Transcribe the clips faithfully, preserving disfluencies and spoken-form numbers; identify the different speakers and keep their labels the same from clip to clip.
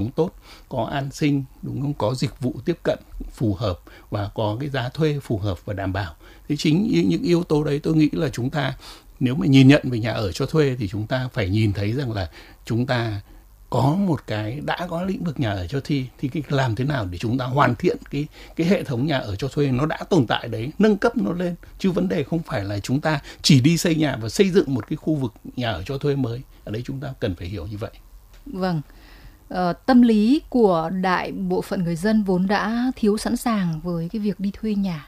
Speaker 1: sống tốt, có an sinh, đúng không, có dịch vụ tiếp cận phù hợp và có cái giá thuê phù hợp và đảm bảo. Thì chính những yếu tố đấy tôi nghĩ là chúng ta nếu mà nhìn nhận về nhà ở cho thuê thì chúng ta phải nhìn thấy rằng là chúng ta có một cái đã có lĩnh vực nhà ở cho thuê thì cái làm thế nào để chúng ta hoàn thiện cái cái hệ thống nhà ở cho thuê nó đã tồn tại đấy, nâng cấp nó lên, chứ vấn đề không phải là chúng ta chỉ đi xây nhà và xây dựng một cái khu vực nhà ở cho thuê mới. Ở đấy chúng ta cần phải hiểu như vậy.
Speaker 2: Vâng. Ờ, tâm lý của đại bộ phận người dân vốn đã thiếu sẵn sàng với cái việc đi thuê nhà.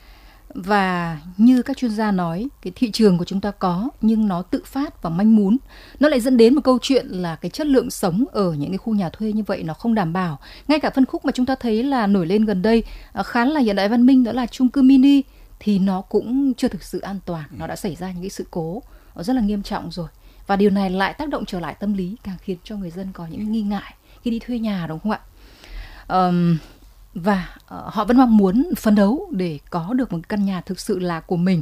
Speaker 2: Và như các chuyên gia nói, cái thị trường của chúng ta có nhưng nó tự phát và manh mún. Nó lại dẫn đến một câu chuyện là cái chất lượng sống ở những cái khu nhà thuê như vậy nó không đảm bảo. Ngay cả phân khúc mà chúng ta thấy là nổi lên gần đây khá là hiện đại văn minh, đó là chung cư mini, thì nó cũng chưa thực sự an toàn. Nó đã xảy ra những cái sự cố rất là nghiêm trọng rồi. Và điều này lại tác động trở lại tâm lý, càng khiến cho người dân có những nghi ngại khi đi thuê nhà, đúng không ạ? Um, và uh, họ vẫn mong muốn phấn đấu để có được một căn nhà thực sự là của mình.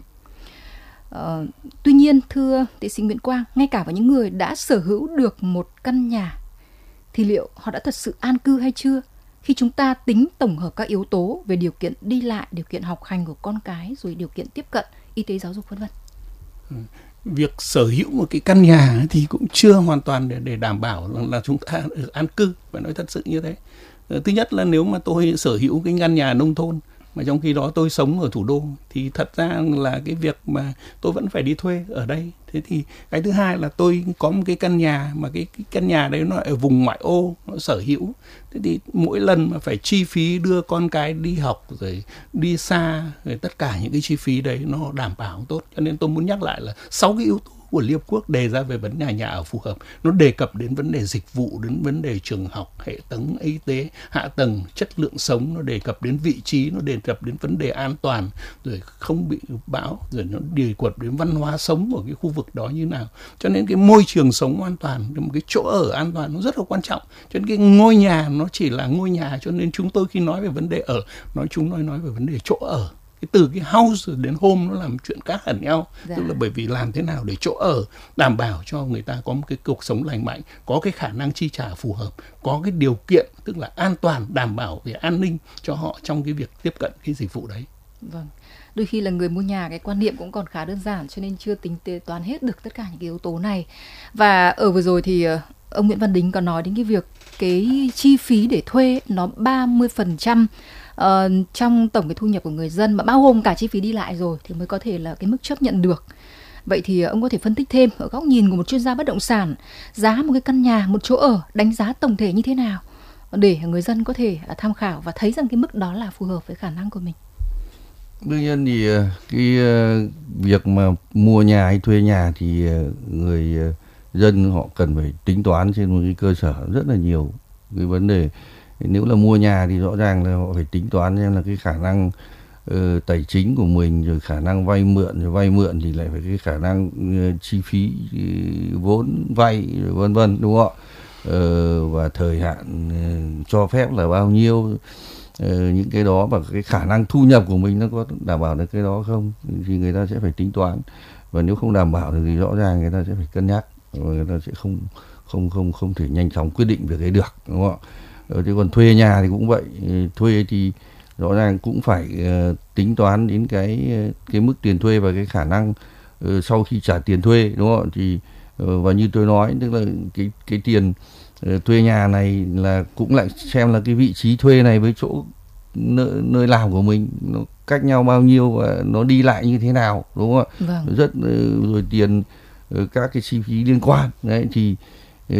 Speaker 2: Uh, tuy nhiên, thưa tiến sĩ Nguyễn Quang, ngay cả với những người đã sở hữu được một căn nhà thì liệu họ đã thật sự an cư hay chưa? Khi chúng ta tính tổng hợp các yếu tố về điều kiện đi lại, điều kiện học hành của con cái, rồi điều kiện tiếp cận y tế, giáo dục vân vân.
Speaker 1: Ừ. Việc sở hữu một cái căn nhà thì cũng chưa hoàn toàn để, để đảm bảo là, là chúng ta được an cư, phải nói thật sự như thế. Thứ nhất là nếu mà tôi sở hữu cái căn nhà nông thôn mà trong khi đó tôi sống ở thủ đô thì thật ra là cái việc mà tôi vẫn phải đi thuê ở đây. Thế thì cái thứ hai là tôi có một cái căn nhà mà cái, cái căn nhà đấy nó ở vùng ngoại ô, nó sở hữu. Thế thì mỗi lần mà phải chi phí đưa con cái đi học rồi đi xa, rồi tất cả những cái chi phí đấy nó đảm bảo không tốt. Cho nên tôi muốn nhắc lại là sáu cái yếu tố của Liên Hợp Quốc đề ra về vấn đề nhà ở phù hợp, nó đề cập đến vấn đề dịch vụ, đến vấn đề trường học, hệ thống y tế, hạ tầng, chất lượng sống, nó đề cập đến vị trí, nó đề cập đến vấn đề an toàn, rồi không bị bão, rồi nó đề cập đến văn hóa sống của cái khu vực đó như nào. Cho nên cái môi trường sống an toàn, một cái chỗ ở an toàn nó rất là quan trọng. Cho nên cái ngôi nhà nó chỉ là ngôi nhà, cho nên chúng tôi khi nói về vấn đề ở, nói chúng nói nói về vấn đề chỗ ở. Cái từ cái house đến home nó làm chuyện khác hẳn nhau. Dạ. Tức là bởi vì làm thế nào để chỗ ở đảm bảo cho người ta có một cái cuộc sống lành mạnh, có cái khả năng chi trả phù hợp, có cái điều kiện tức là an toàn, đảm bảo về an ninh cho họ trong cái việc tiếp cận cái dịch vụ đấy.
Speaker 2: Vâng. Đôi khi là người mua nhà cái quan niệm cũng còn khá đơn giản, cho nên chưa tính toán hết được tất cả những cái yếu tố này. Và ở vừa rồi thì ông Nguyễn Văn Đính có nói đến cái việc cái chi phí để thuê nó ba mươi phần trăm Uh, trong tổng cái thu nhập của người dân, mà bao gồm cả chi phí đi lại rồi thì mới có thể là cái mức chấp nhận được. Vậy thì ông có thể phân tích thêm ở góc nhìn của một chuyên gia bất động sản, giá một cái căn nhà, một chỗ ở, đánh giá tổng thể như thế nào để người dân có thể tham khảo và thấy rằng cái mức đó là phù hợp với khả năng của mình.
Speaker 3: Đương nhiên thì cái việc mà mua nhà hay thuê nhà thì người dân họ cần phải tính toán trên một cái cơ sở rất là nhiều cái vấn đề. Nếu là mua nhà thì rõ ràng là họ phải tính toán xem là cái khả năng uh, tài chính của mình, rồi khả năng vay mượn, rồi vay mượn thì lại phải cái khả năng uh, chi phí uh, vốn vay rồi vân vân, đúng không ạ? Uh, và thời hạn uh, cho phép là bao nhiêu, uh, những cái đó và cái khả năng thu nhập của mình nó có đảm bảo được cái đó không thì người ta sẽ phải tính toán, và nếu không đảm bảo thì rõ ràng người ta sẽ phải cân nhắc và người ta sẽ không không không không thể nhanh chóng quyết định về cái được, đúng không ạ? Thế còn thuê nhà thì cũng vậy, thuê thì rõ ràng cũng phải uh, tính toán đến cái cái mức tiền thuê và cái khả năng uh, sau khi trả tiền thuê, đúng không? Thì uh, và như tôi nói, tức là cái cái tiền uh, thuê nhà này là cũng lại xem là cái vị trí thuê này với chỗ nơi, nơi làm của mình nó cách nhau bao nhiêu và nó đi lại như thế nào, đúng không ạ? Vâng. Rất uh, rồi tiền uh, các cái chi phí liên quan đấy thì Ừ,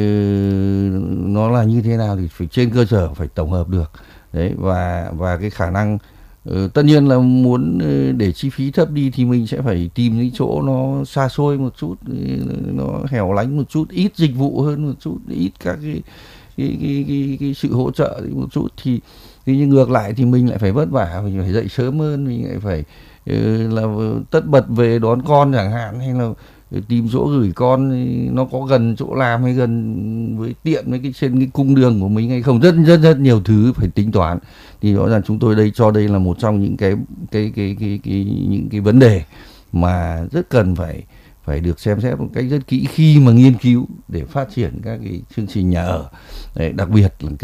Speaker 3: nó là như thế nào thì phải trên cơ sở phải tổng hợp được đấy, và và cái khả năng uh, tất nhiên là muốn uh, để chi phí thấp đi thì mình sẽ phải tìm những chỗ nó xa xôi một chút, nó hẻo lánh một chút, ít dịch vụ hơn một chút, ít các cái cái cái, cái, cái sự hỗ trợ một chút, thì nhưng ngược lại thì mình lại phải vất vả, mình phải dậy sớm hơn, mình lại phải uh, là tất bật về đón con chẳng hạn, hay là tìm chỗ gửi con nó có gần chỗ làm hay gần với tiện với cái trên cái cung đường của mình hay không, rất rất rất nhiều thứ phải tính toán. Thì rõ ràng chúng tôi đây cho đây là một trong những cái cái cái cái, cái những cái vấn đề mà rất cần phải phải được xem xét một cách rất kỹ khi mà nghiên cứu để phát triển các cái chương trình nhà ở. Đấy, đặc biệt là cái